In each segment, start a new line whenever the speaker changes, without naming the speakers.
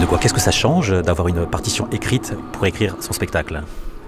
de quoi? Qu'est-ce que ça change d'avoir une partition écrite pour écrire son spectacle?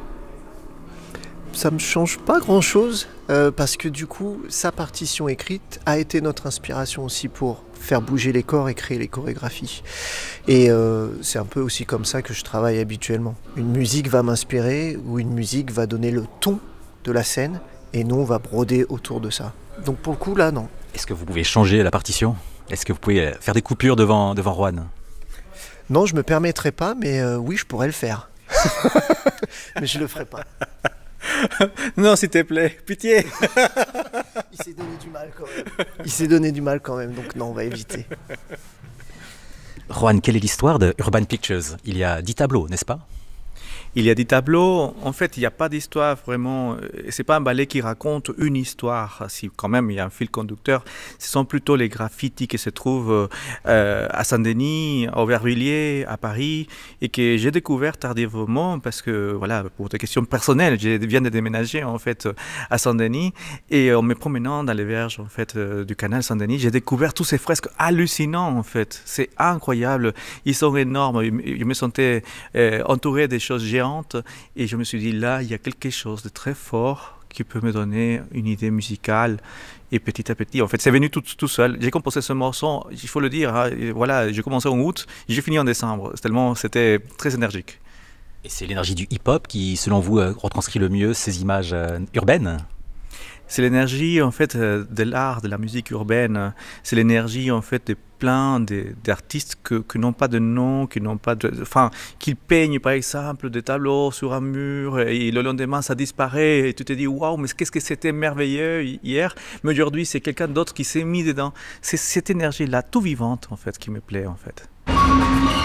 Ça me change pas grand-chose parce que du coup, sa partition écrite a été notre inspiration aussi pour faire bouger les corps et créer les chorégraphies. Et c'est un peu aussi comme ça que je travaille habituellement. Une musique va m'inspirer ou une musique va donner le ton de la scène et nous, on va broder autour de ça. Donc pour le coup, là, non.
Est-ce que vous pouvez changer la partition? Est-ce que vous pouvez faire des coupures devant Juan?
Non, je me permettrai pas, mais oui, je pourrais le faire. Mais je le ferai pas.
Non, s'il te plaît, pitié.
Il s'est donné du mal quand même. Il s'est donné du mal quand même, donc non, on va éviter.
Juan, quelle est l'histoire de Urban Pictures? Il y a 10 tableaux, n'est-ce pas?
Il y a des tableaux. En fait, il n'y a pas d'histoire vraiment. C'est pas un ballet qui raconte une histoire. Si quand même il y a un fil conducteur, ce sont plutôt les graffitis qui se trouvent à Saint-Denis, à Aubervilliers, à Paris, et que j'ai découvert tardivement parce que voilà, pour des questions personnelles, je viens de déménager en fait à Saint-Denis et en me promenant dans les berges en fait du canal Saint-Denis, j'ai découvert tous ces fresques hallucinants en fait. C'est incroyable. Ils sont énormes. Je me sentais entouré des choses géantes. Et je me suis dit, là, il y a quelque chose de très fort qui peut me donner une idée musicale. Et petit à petit, en fait, c'est venu tout seul. J'ai composé ce morceau, il faut le dire, hein, voilà, j'ai commencé en août, j'ai fini en décembre, tellement c'était très énergique.
Et c'est l'énergie du hip-hop qui, selon vous, retranscrit le mieux ces images urbaines?
C'est l'énergie en fait de l'art, de la musique urbaine. C'est l'énergie en fait de plein d'artistes qui n'ont pas de nom, qui n'ont pas de, enfin, qu'ils peignent par exemple des tableaux sur un mur et le lendemain ça disparaît et tu te dis waouh mais qu'est-ce que c'était merveilleux hier, mais aujourd'hui c'est quelqu'un d'autre qui s'est mis dedans. C'est cette énergie là tout vivante en fait qui me plaît en fait.